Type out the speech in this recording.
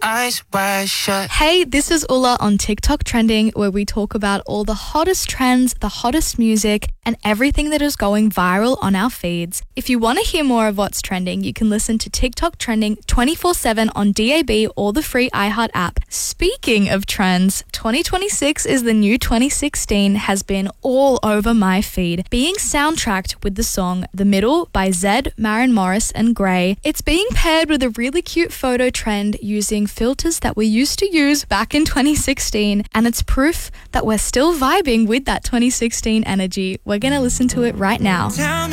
eyes wide shut. Hey, this is Ulla on TikTok Trending, where we talk about all the hottest trends, the hottest music, and everything that is going viral on our feeds. If you want to hear more of what's trending, you can listen to TikTok Trending 24/7 on DAB or the free iHeart app. Speaking of trends, 2026 is the new 2016 has been all over my feed, being soundtracked with the song The Middle by Zedd, Maren Morris and Grey. It's being paired with a really cute photo trend using filters that we used to use back in 2016, and it's proof that we're still vibing with that 2016 energy. We're going to listen to it right now. Tell me